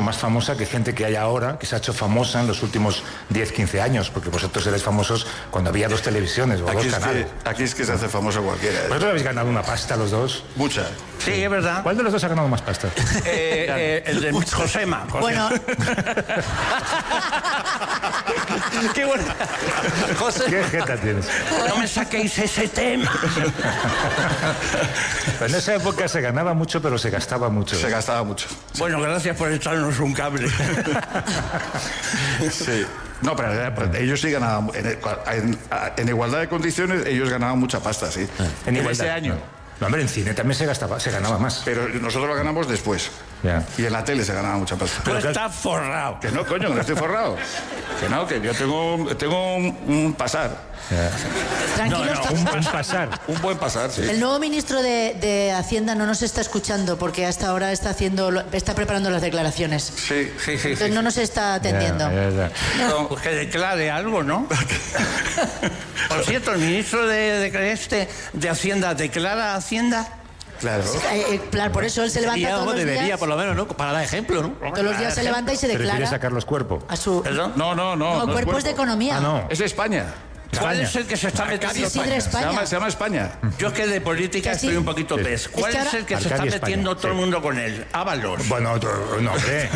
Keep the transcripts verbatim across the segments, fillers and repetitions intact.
más famosa que gente que hay ahora, que se ha hecho famosa en los últimos diez, quince años, porque vosotros erais famosos cuando había dos televisiones o aquí dos es canales. Que, aquí es que se hace famoso cualquiera. ¿eh? ¿Vosotros habéis ganado una pasta los dos? Mucha. Sí, es verdad. ¿Cuál de los dos ha ganado más pasta? Eh, eh, el de Josema. Josema. Bueno. Qué bueno. José. ¿Qué jeta tienes? No me saquéis ese tema. En esa época se ganaba mucho, pero se gastaba mucho. Se gastaba mucho. Bueno, gracias por echarnos un cable. Sí. No, pero, pero ellos sí ganaban. En, en, en igualdad de condiciones, ellos ganaban mucha pasta, sí. En igualdad. Ese año. No, hombre, en cine también se gastaba, se ganaba más. Pero nosotros lo ganamos después. Ya. Y en la tele se ganaba mucha pasta. Tú estás forrado. Que no, coño, que no estoy forrado. Que no, que yo tengo, tengo un, un pasar. Ya. Tranquilos, No, no, que- Un buen pasar. Un buen pasar, sí. el nuevo ministro de, de Hacienda no nos está escuchando porque hasta ahora está haciendo, lo- está preparando las declaraciones. Sí, Sí, sí, sí. Entonces no nos está atendiendo. Ya, ya, ya. No, pues que declare algo, ¿no? Por cierto, el ministro de, de, este, de Hacienda declara Hacienda. Claro. Eh, eh, claro, por eso él se levanta Y todos algo los debería, días. por lo menos, ¿no? Para dar ejemplo, ¿no? Todos los días se levanta y se ¿Te refieres a declara Carlos Cuerpo? a su... ¿Perdón? No, no, no. No, no es cuerpos de cuerpo. economía. Ah, no. Es de España. ¿Cuál España. es el que se está metiendo? Isidre Se España. llama, se llama España. Yo es que de política Que sí. estoy un poquito pez. ¿Cuál Es que es, ahora- el que se está Arcadia España, metiendo todo el sí. mundo con él? Ábalos. Bueno, tú- no, hombre.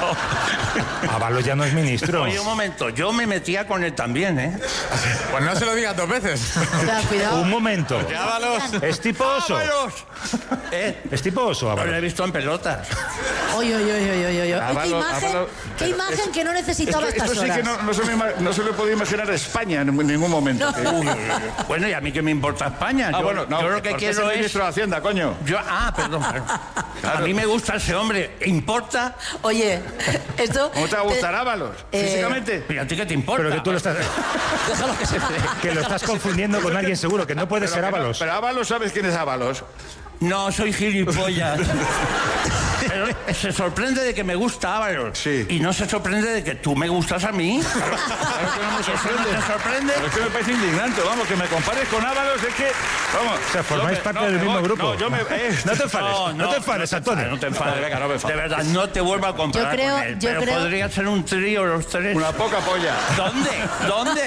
Ábalos ya no es ministro. Oye, un momento, yo me metía con él también, ¿eh? Pues no se lo digas dos veces. O sea, cuidado. Un momento. Ábalos. ¿Es tipo oso? ¡Ábalos! ¿Eh? ¿Es tipo oso, No lo he Ábalos? visto en pelotas. Oy, oy, oy, oy, oy, oy. ¿Qué Ábalos, imagen, Ábalos. qué imagen que no necesitaba Esto, estas esto sí horas? que no, no, se me, ima- no se le podía imaginar España en ningún momento. Que- Uy, uy, uy. Bueno, y a mí que me importa España. Ah, yo, bueno, no. yo lo que porque es quiero el es... ministro de Hacienda, coño. Yo, ah, perdón. perdón. A mí me gusta ese hombre. ¿Importa? Oye, esto... ¿Cómo te va a gustar Ábalos? Eh, Físicamente. ¿Pero a ti qué te importa? Pero que tú lo estás, Déjalo que se que lo estás confundiendo con alguien seguro, que no puede ser Pero que no- Ábalos. Pero Ábalos, ¿sabes quién es Ábalos? No, soy gilipollas. Pero se sorprende de que me gusta Ábalos. Sí. Y no se sorprende de que tú me gustas a mí. Claro que no me ¿Eso sorprende. no te sorprende? Pero es que me parece indignante, vamos, que me compares con Ábalos, es que... Vamos, O sea, formáis yo me- parte no, del me mismo voy. grupo. No, yo me... eh, No te enfades, no, te enfades, Antonio. No te enfades, venga, no me enfades. De verdad, no te vuelvo a comparar Yo creo- con él. yo pero creo- podría ser un trío los tres. Una poca polla. ¿Dónde? ¿Dónde?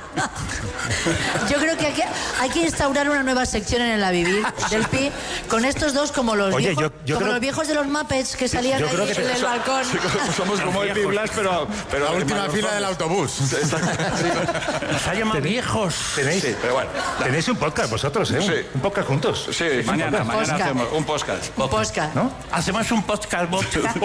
Yo creo que hay, que hay que instaurar una nueva sección en el A Vivir del Pi con estos dos como los, Oye, viejos, yo- yo como creo- los viejos de los Muppets que salían yo ahí creo que en te- el so- balcón. Sí, somos como el Blas, pero... pero La última fila del autobús. Nos ha llamado viejos. ¿Tenéis, Sí, pero bueno. tenéis un podcast vosotros, ¿eh? Un- Sí. Un podcast juntos. Sí, mañana, podcast. mañana Podcast. hacemos un podcast. Un podcast. ¿No? Hacemos un podcast vodka.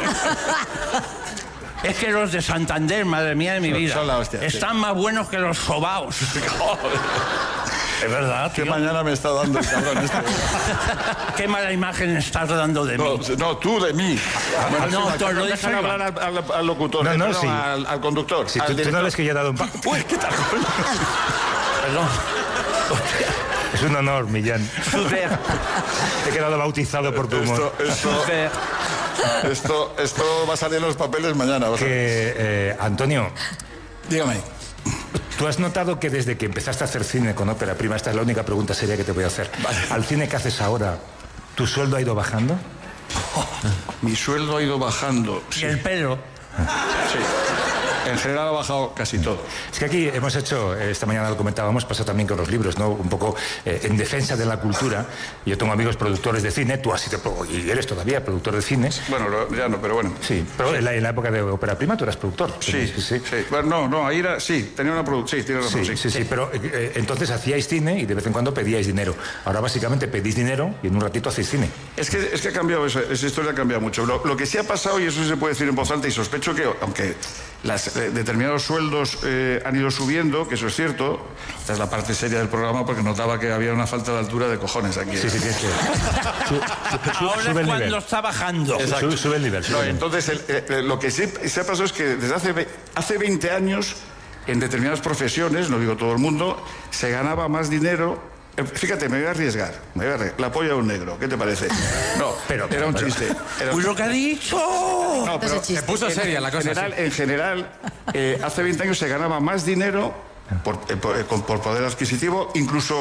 Es que los de Santander, madre mía de mi Son- vida, son la hostia, sí. están más buenos que los sobaos. Es verdad, ¿Qué tío. mañana me está dando el cabrón este? Qué mala imagen estás dando de No, mí. no, tú de mí. Bueno, no, sí, te lo dejan digo yo. hablar al, al- al locutor, No, eh, no, perdón, sí. al, al conductor. Si al tú, tú no director. ves que yo he dado un... pa- Uy, ¿qué tal? Perdón. Es un honor, Millán. Super, He quedado bautizado por tu humor. Esto, esto, super. esto, esto va a salir en los papeles mañana. vas a ver. Que, eh, Antonio, Dígame. ¿tú has notado que desde que empezaste a hacer cine con ópera prima, esta es la única pregunta seria que te voy a hacer, Vale. al cine que haces ahora, ¿tu sueldo ha ido bajando? Mi sueldo ha ido bajando. Y Sí, el pelo. sí. En general ha bajado casi todo. Es que aquí hemos hecho, eh, esta mañana lo comentábamos, pasa también con los libros, ¿no? Un poco eh, en defensa de la cultura. Yo tengo amigos productores de cine, tú has sido, y eres todavía productor de cine. Bueno, lo- ya no, pero bueno. Sí, pero en la, en la época de ópera prima tú eras productor. Sí, sí, sí, sí. Bueno, no, no, ahí era, sí, tenía una producción, sí, tiene razón, Sí, sí, sí, pero eh, eh, entonces hacíais cine y de vez en cuando pedíais dinero. Ahora básicamente pedís dinero y en un ratito hacéis cine. Es que, es que ha cambiado, esa, esa historia ha cambiado mucho. Lo, lo que sí ha pasado, y eso se puede decir en voz alta, y sospecho que, aunque las, eh, determinados sueldos eh, han ido subiendo, que eso es cierto, esta es la parte seria del programa, porque notaba que había una falta de altura de cojones aquí. Sí, sí, tienes que... Su- su- Ahora sube es el cuando nivel. está bajando. Sube, sube el nivel. Sube No, el nivel. entonces, el- eh, eh, lo que sí se ha pasado es que desde hace, ve- hace veinte años, en determinadas profesiones, no digo todo el mundo, se ganaba más dinero. Eh, Fíjate, me voy a arriesgar. Me voy a arriesgar. La polla de un negro, ¿qué te parece? No, Pero- era un pero- chiste. Era un Uy, lo que ha dicho. No, pero Entonces, Se puso seria la cosa. general, en general, eh, hace veinte años se ganaba más dinero por, eh, por, eh, con- por poder adquisitivo, incluso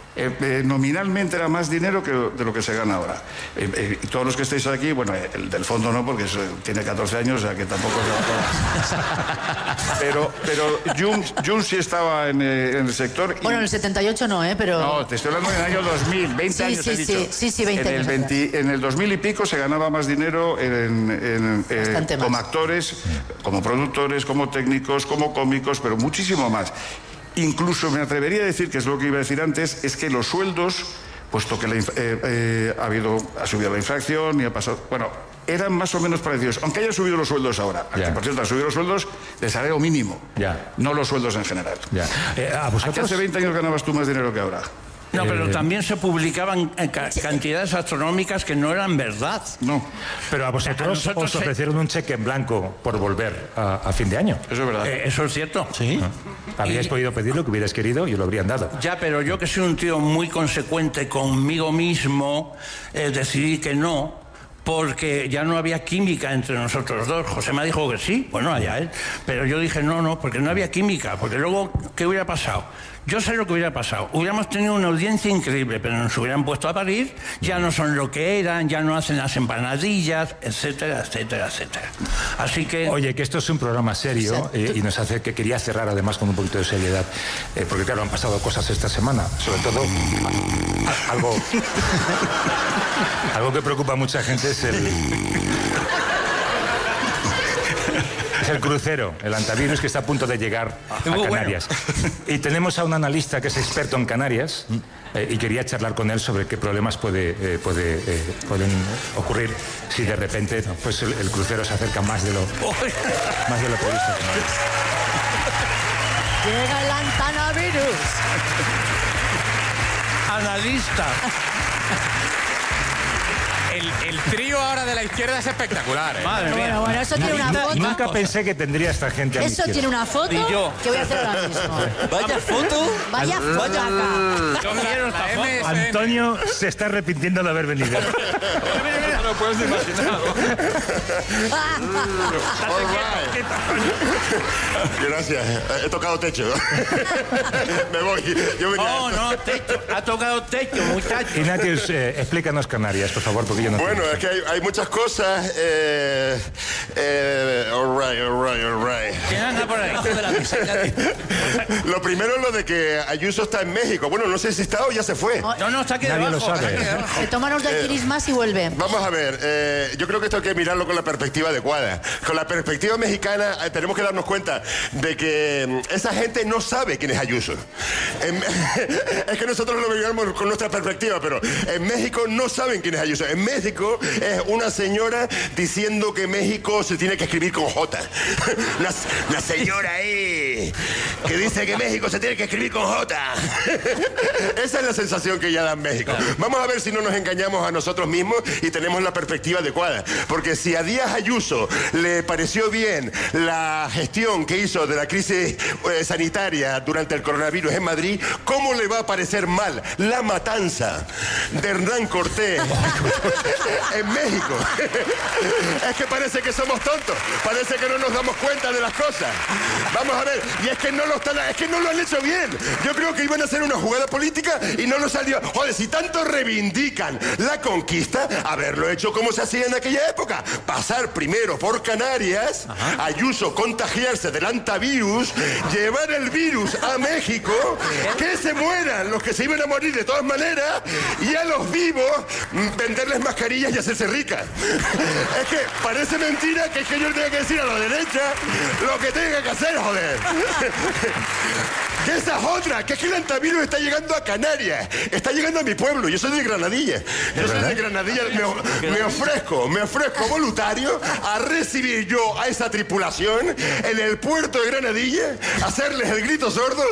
Eh, eh, nominalmente era más dinero que de lo que se gana ahora. Eh, eh, y todos los que estáis aquí, bueno, el del fondo no, porque es, tiene catorce años, o sea que tampoco... pero pero Jun, Jun sí estaba en, eh, en el sector. Y... Bueno, en el setenta y ocho no, ¿eh? Pero... No, te estoy hablando del año dos mil, veinte sí, años sí, he dicho. Sí, sí, sí, veinte en años. El veinte, en el dos mil y pico se ganaba más dinero en, en, eh, como actores, como productores, como técnicos, como cómicos, pero muchísimo más. Incluso me atrevería a decir, que es lo que iba a decir antes, es que los sueldos, puesto que la, eh, eh, ha, habido, ha subido la inflación y ha pasado... Bueno, eran más o menos parecidos, aunque hayan subido los sueldos ahora. Aquí, por cierto, han subido los sueldos de salario mínimo, ya. No los sueldos en general. Ya. Eh, ¿a vosotros? Hace veinte años ganabas tú más dinero que ahora. No, pero Eh, también se publicaban ca cantidades astronómicas que no eran verdad. No. Pero a vosotros A nosotros os se- ofrecieron un cheque en blanco por volver a, a fin de año. Eso es verdad. Eh, eso es cierto. Sí. Habríais Y- podido pedir lo que hubierais querido y os lo habrían dado. Ya, pero yo que soy un tío muy consecuente conmigo mismo, eh, decidí que no, porque ya no había química entre nosotros dos. José me dijo que sí, bueno, allá él. Pero yo dije no, no, porque no había química, porque luego, ¿qué hubiera pasado? Yo sé lo que hubiera pasado. Hubiéramos tenido una audiencia increíble, pero nos hubieran puesto a parir, ya no son lo que eran, ya no hacen las empanadillas, etcétera, etcétera, etcétera. Así que... Oye, que esto es un programa serio eh, y nos hace que quería cerrar además con un poquito de seriedad, eh, porque claro, han pasado cosas esta semana, sobre todo a- algo, algo que preocupa a mucha gente es el, es el crucero, el antivirus que está a punto de llegar a, a Muy bueno. Canarias. Y tenemos a un analista que es experto en Canarias eh, y quería charlar con él sobre qué problemas puede, eh, puede, eh, pueden ocurrir si de repente pues, el, el crucero se acerca más de lo, más de lo previsto. Llega el antanavirus. Analista. El, el trío ahora de la izquierda es espectacular, ¿eh? Madre mía. Bueno, bueno, eso tiene una Nunca- foto. Nunca pensé que tendría esta gente a mi Eso izquierda. tiene una foto Y yo. que voy a hacer ahora mismo. Vaya foto. Vaya foto acá. Yo quiero esta foto. M S N. Antonio se está arrepintiendo de haber venido. No lo puedes imaginar. Gracias. He tocado techo. Me voy. Yo venía- No, no, techo. Ha tocado techo, muchacho. Ignatius, eh, explícanos Canarias, por favor, porque yo no Bueno, tengo. es que hay, hay muchas cosas. Eh, eh, all right, all right, all right. ¿Quién anda por ahí? De la misa, Lo primero es lo de que Ayuso está en México. Bueno, no sé si está o ya se fue. No, no, está aquí Nadie lo debajo. sabe. está aquí debajo. Se toma unos daiquiris más y vuelve. Vamos a ver, eh, yo creo que esto hay que mirarlo con la perspectiva adecuada. Con la perspectiva mexicana eh, tenemos que darnos cuenta de que mm, esa gente no sabe quién es Ayuso. En- es que nosotros lo miramos con nuestra perspectiva, pero en México no saben quién es Ayuso. En México es una señora diciendo que México se tiene que escribir con J. Una, una señora ahí que dice que México se tiene que escribir con J. Esa es la sensación que ya da en México. Vamos a ver si no nos engañamos a nosotros mismos y tenemos la perspectiva adecuada. Porque si a Díaz Ayuso le pareció bien la gestión que hizo de la crisis eh, sanitaria durante el coronavirus en Madrid, ¿cómo le va a parecer mal la matanza de Hernán Cortés en México? Es que parece que somos tontos, parece que no nos damos cuenta de las cosas. Vamos a ver, y es que no lo están, es que no lo han hecho bien. Yo creo que iban a hacer una jugada política y no lo salió. Joder, si tanto reivindican la conquista, haberlo hecho como se hacía en aquella época. Pasar primero por Canarias, Ayuso contagiarse del antivirus, llevar el virus a México, que se mueran los que se iban a morir de todas maneras, y a los vivos mm, venderles mascarillas y hacerse ricas. Es que parece mentira que es que yo tenga que decir a la derecha lo que tenga que hacer, joder. Que esa es otra, que es que el antivirus está llegando a Canarias, está llegando a mi pueblo. Yo soy de Granadilla. Yo soy de Granadilla. Me, me ofrezco, me ofrezco voluntario a recibir yo a esa tripulación en el puerto de Granadilla, hacerles el grito sordo.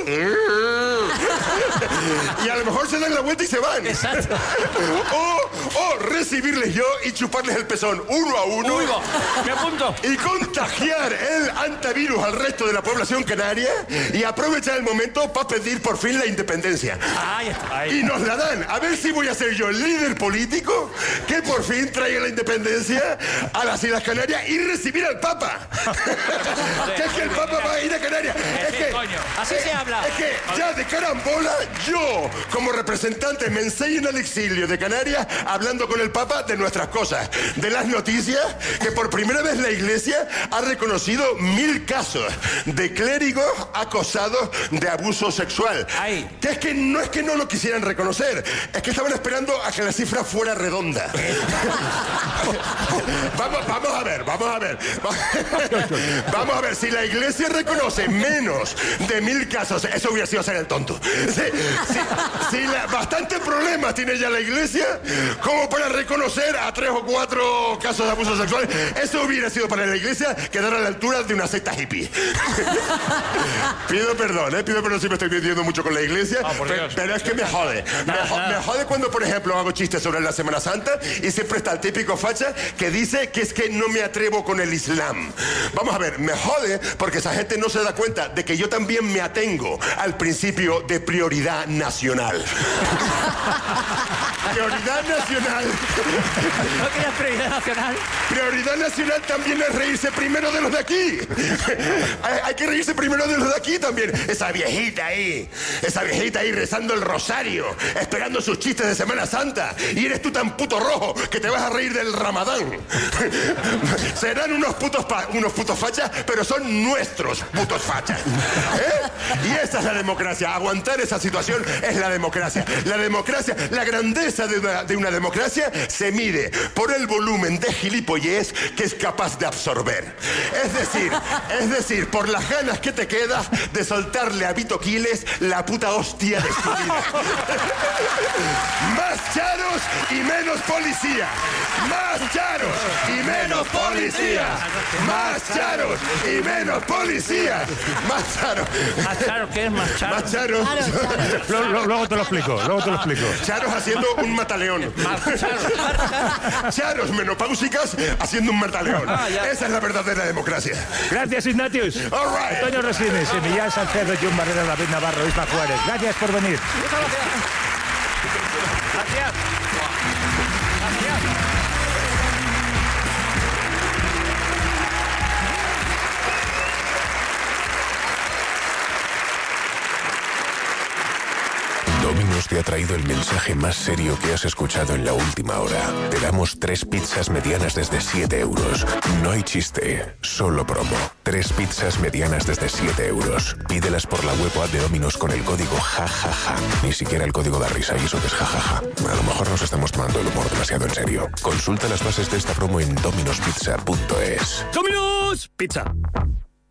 Y a lo mejor se dan la vuelta y se van. O, o recibirles yo y chuparles el pezón uno a uno. Uy, va, me apunto. Y contagiar el antivirus al resto de la población canaria y aprovechar el momento para pedir por fin la independencia. Ahí está. Y nos la dan. A ver si voy a ser yo el líder político que por fin traiga la independencia a las Islas Canarias y recibir al Papa. Que es que el Papa va a ir a Canarias. Es que coño. Así se habla. Es que ya de carambola, yo, como representante, me enseño en el exilio de Canarias hablando con el Papa de nuestras cosas, de las noticias, que por primera vez la Iglesia ha reconocido mil casos de clérigos acosados de abuso sexual. Ay. Que es que no es que no lo quisieran reconocer, es que estaban esperando a que la cifra fuera redonda. vamos, vamos a ver, vamos a ver. Vamos a ver, si la Iglesia reconoce menos de mil casos, eso hubiera sido ser el tonto. Si, si, si la, bastante problemas tiene ya la Iglesia como para reconocer a tres o cuatro casos de abuso sexual, eso hubiera sido para la Iglesia quedar a la altura de una secta hippie. Pido perdón, ¿eh? Pido perdón si me estoy metiendo mucho con la Iglesia, oh, pero, pero es que me jode. Me, jo me jode cuando, por ejemplo, hago chistes sobre la Semana Santa y siempre está el típico facha que dice que es que no me atrevo con el Islam. Vamos a ver, me jode porque esa gente no se da cuenta de que yo también me atengo al principio de prioridad nacional. Prioridad nacional. ¿No querías prioridad nacional? Prioridad nacional también es reírse primero de los de aquí. hay, hay que reírse primero de los de aquí también. Esa viejita ahí, esa viejita ahí rezando el rosario, esperando sus chistes de Semana Santa. Y eres tú tan puto rojo que te vas a reír del Ramadán. Serán unos putos, pa unos putos fachas, pero son nuestros putos fachas. ¿Eh? Y esa es la democracia. Aguantar esa situación es la democracia. La democracia, la grandeza de una, de una democracia se mide por el volumen de gilipollez que es capaz de absorber. Es decir, es decir, por las ganas que te quedas de soltarle a Vito Quiles la puta hostia de su vida. Más charos y menos policía. Más charos y menos policía. Más charos y menos policía. Más charos. ¿Más charo qué es más charo? Más charos. Claro, claro. Lo- lo- luego te lo explico, luego te lo explico. Charos haciendo un mataleón. Más charo. Charos menopáusicas haciendo un mataleón. Ah, ya. Esa es la verdadera democracia. Gracias, Ignatius. All right. Antonio Resines, Emiliano Salcedo, John Barrera, David Navarro, Isma Juárez. Gracias por venir. Gracias. Domino's te ha traído el mensaje más serio que has escuchado en la última hora. Te damos tres pizzas medianas desde siete euros. No hay chiste, solo promo. Tres pizzas medianas desde siete euros. Pídelas por la web o app de Domino's con el código jajaja. Ni siquiera el código da risa y eso que es jajaja. A lo mejor nos estamos tomando el humor demasiado en serio. Consulta las bases de esta promo en dominospizza punto es. ¡Domino's! Pizza.